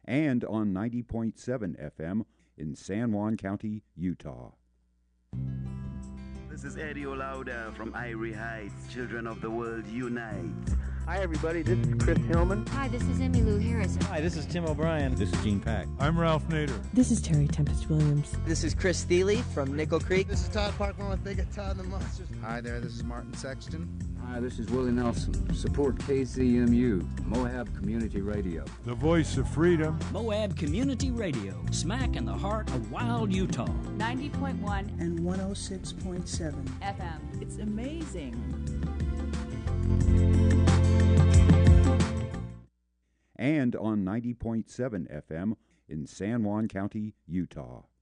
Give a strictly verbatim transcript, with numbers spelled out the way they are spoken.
and on ninety point seven F M in San Juan County, Utah. This is Eddie Olauda from Irie Heights, Children of the World Unite. Hi, everybody. This is Chris Hillman. Hi, this is Emmylou Harris. Hi, this is Tim O'Brien. This is Gene Pack. I'm Ralph Nader. This is Terry Tempest Williams. This is Chris Thiele from Nickel Creek. This is Todd Parkman with Big Todd and the Monsters. Hi there, this is Martin Sexton. Hi, this is Willie Nelson. Support K C M U, Moab Community Radio. The voice of freedom. Moab Community Radio, smack in the heart of wild Utah. ninety point one and one oh six point seven F M. It's amazing. And on ninety point seven F M in San Juan County, Utah.